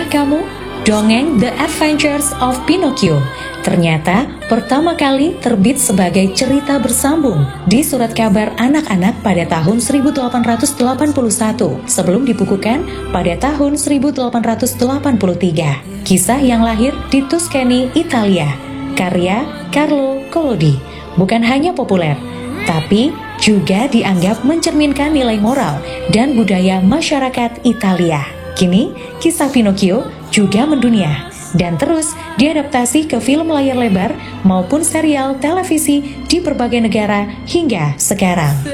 kamu? Dongeng The Adventures of Pinocchio ternyata pertama kali terbit sebagai cerita bersambung di Surat Kabar Anak-anak pada tahun 1881 sebelum dibukukan pada tahun 1883. Kisah yang lahir di Tuscany, Italia, karya Carlo Collodi, bukan hanya populer, tapi juga dianggap mencerminkan nilai moral dan budaya masyarakat Italia. Kini, kisah Pinocchio juga mendunia dan terus diadaptasi ke film layar lebar maupun serial televisi di berbagai negara hingga sekarang.